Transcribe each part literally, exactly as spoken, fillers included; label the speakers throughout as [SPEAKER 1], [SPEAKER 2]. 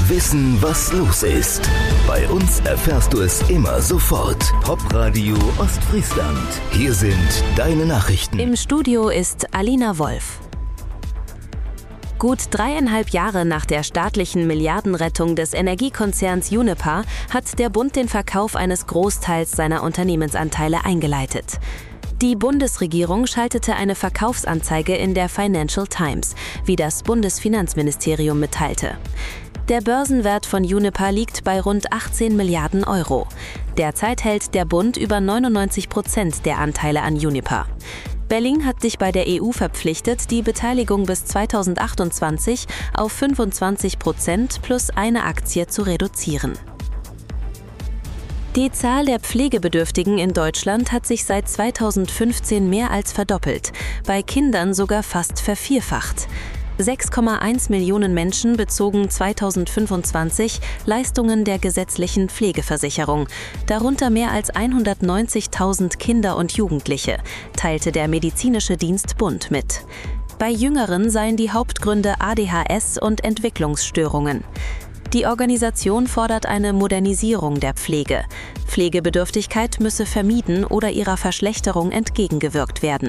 [SPEAKER 1] Wissen, was los ist. Bei uns erfährst du es immer sofort. Popradio Ostfriesland. Hier sind deine Nachrichten.
[SPEAKER 2] Im Studio ist Alina Wolf. Gut dreieinhalb Jahre nach der staatlichen Milliardenrettung des Energiekonzerns Uniper hat der Bund den Verkauf eines Großteils seiner Unternehmensanteile eingeleitet. Die Bundesregierung schaltete eine Verkaufsanzeige in der Financial Times, wie das Bundesfinanzministerium mitteilte. Der Börsenwert von Uniper liegt bei rund achtzehn Milliarden Euro. Derzeit hält der Bund über neunundneunzig Prozent der Anteile an Uniper. Berlin hat sich bei der E U verpflichtet, die Beteiligung bis zweitausendachtundzwanzig auf fünfundzwanzig Prozent plus eine Aktie zu reduzieren. Die Zahl der Pflegebedürftigen in Deutschland hat sich seit zweitausendfünfzehn mehr als verdoppelt, bei Kindern sogar fast vervierfacht. sechs Komma eins Millionen Menschen bezogen zweitausendfünfundzwanzig Leistungen der gesetzlichen Pflegeversicherung, darunter mehr als hundertneunzigtausend Kinder und Jugendliche, teilte der Medizinische Dienst Bund mit. Bei Jüngeren seien die Hauptgründe A D H S und Entwicklungsstörungen. Die Organisation fordert eine Modernisierung der Pflege. Pflegebedürftigkeit müsse vermieden oder ihrer Verschlechterung entgegengewirkt werden.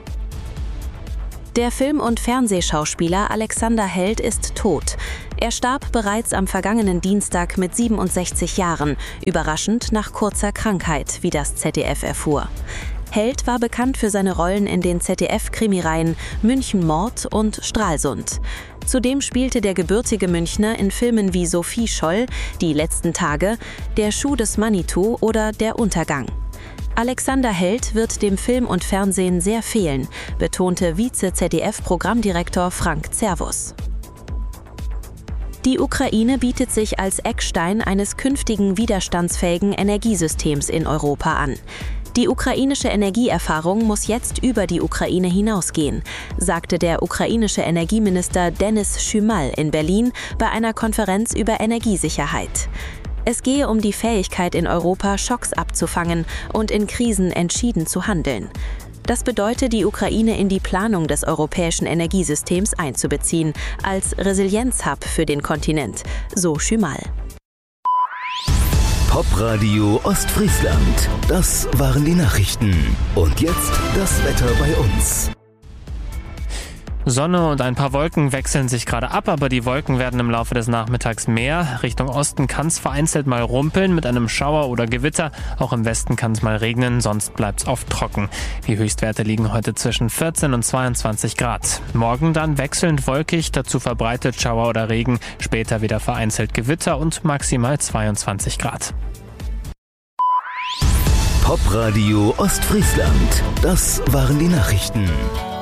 [SPEAKER 2] Der Film- und Fernsehschauspieler Alexander Held ist tot. Er starb bereits am vergangenen Dienstag mit siebenundsechzig Jahren, überraschend nach kurzer Krankheit, wie das Z D F erfuhr. Held war bekannt für seine Rollen in den Z D F-Krimireihen München Mord und Stralsund. Zudem spielte der gebürtige Münchner in Filmen wie Sophie Scholl, Die letzten Tage, Der Schuh des Manitou oder Der Untergang. Alexander Held wird dem Film und Fernsehen sehr fehlen, betonte Vize-Z D F-Programmdirektor Frank Zervus. Die Ukraine bietet sich als Eckstein eines künftigen widerstandsfähigen Energiesystems in Europa an. Die ukrainische Energieerfahrung muss jetzt über die Ukraine hinausgehen, sagte der ukrainische Energieminister Denys Schymyr in Berlin bei einer Konferenz über Energiesicherheit. Es gehe um die Fähigkeit in Europa, Schocks abzufangen und in Krisen entschieden zu handeln. Das bedeutet, die Ukraine in die Planung des europäischen Energiesystems einzubeziehen, als Resilienzhub für den Kontinent, so Schymyr.
[SPEAKER 1] Popradio Ostfriesland. Das waren die Nachrichten. Und jetzt das Wetter bei uns.
[SPEAKER 3] Sonne und ein paar Wolken wechseln sich gerade ab, aber die Wolken werden im Laufe des Nachmittags mehr. Richtung Osten kann es vereinzelt mal rumpeln mit einem Schauer oder Gewitter. Auch im Westen kann es mal regnen, sonst bleibt es oft trocken. Die Höchstwerte liegen heute zwischen vierzehn und zweiundzwanzig Grad. Morgen dann wechselnd wolkig, dazu verbreitet Schauer oder Regen. Später wieder vereinzelt Gewitter und maximal zweiundzwanzig Grad.
[SPEAKER 1] Popradio Ostfriesland. Das waren die Nachrichten.